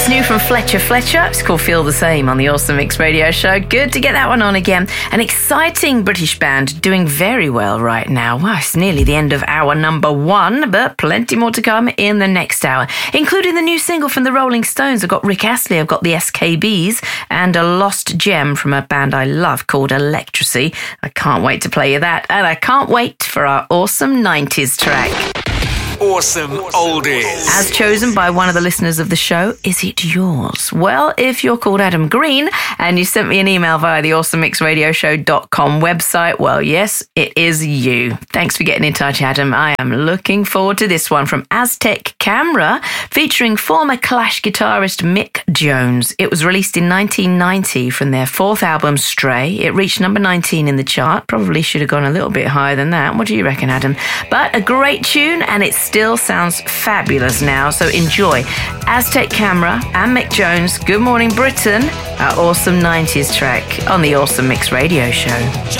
new from Fletcher. It's called Feel the Same on the Awesome Mix Radio Show. Good to get that one on again. An exciting British band doing very well right now. Well, it's nearly the end of hour number 1, but plenty more to come in the next hour, including the new single from the Rolling Stones. I've got Rick Astley, I've got the SKBs, and a lost gem from a band I love called Electricity. I can't wait to play you that, and I can't wait for our awesome 90s track. Awesome Oldies. As chosen by one of the listeners of the show, is it yours? Well, if you're called Adam Green and you sent me an email via the awesomemixradioshow.com website, well, yes, it is you. Thanks for getting in touch, Adam. I am looking forward to this one from Aztec Camera, featuring former Clash guitarist Mick Jones. It was released in 1990 from their 4th album, Stray. It reached number 19 in the chart. Probably should have gone a little bit higher than that. What do you reckon, Adam? But a great tune, and it still sounds fabulous now, so enjoy Aztec Camera and Mick Jones, Good Morning Britain, our awesome 90s track on the Awesome Mix Radio Show.